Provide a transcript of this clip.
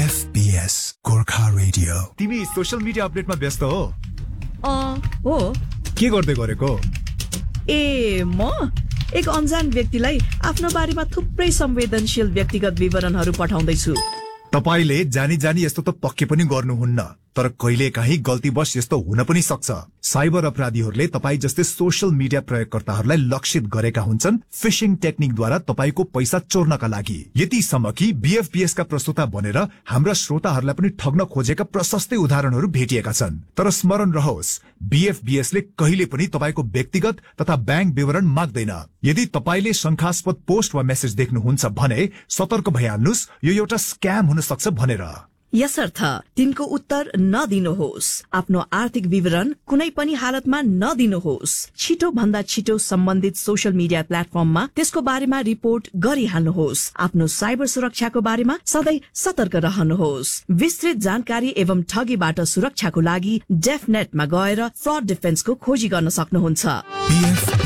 BFBS Gorkha radio. तिमी social media अपडेटमा व्यस्त हो? हो। के गर्दै गरेको? म एक अनजान व्यक्तिलाई आफ्नो बारेमा थुप्रै संवेदनशील व्यक्तिगत विवरणहरू पठाउँदैछु। तपाईले जानी जानी यस्तो त पक्कै पनि गर्नुहुन्न, तर कहिलेकाहीँ गल्तीवश यस्तो हुन पनि सक्छ। साइबर अपराधीहरूले तपाई जस्तै सोशल मिडिया प्रयोगकर्ताहरूलाई लक्षित गरेका हुन्छन् फिशिङ टेक्निकद्वारा तपाईको पैसा चोर्नका लागि। यतिसम्म कि बीएफपीएस का प्रस्तोता बनेर हाम्रा श्रोताहरूलाई पनि ठग्न खोजेका प्रशस्तै उदाहरणहरू भेटिएका छन्। तर स्मरण रहोस्, बीएफबीएस ले कहिले पनि तपाईको व्यक्तिगत तथा बैंक विवरण माग्दैन। यदि तपाईले शंकास्पद पोस्ट वा मेसेज देख्नुहुन्छ भने सतर्क भइहाल्नुस्, यो एउटा स्क्याम हुन सक्छ भनेर। यसर्थ तिनको उत्तर नदिनुहोस्। आफ्नो आर्थिक विवरण कुनै पनि हालतमा नदिनुहोस्। छिटो भन्दा छिटो सम्बन्धित सोशल मिडिया प्लेटफर्ममा त्यसको बारेमा रिपोर्ट गरिहाल्नुहोस्। आफ्नो साइबर सुरक्षाको बारेमा सधैँ सतर्क रहनुहोस्। विस्तृत जानकारी एवं ठगीबाट सुरक्षाको लागि डेफनेटमा गएर फ्रड डिफेन्सको खोजी गर्न सक्नुहुन्छ।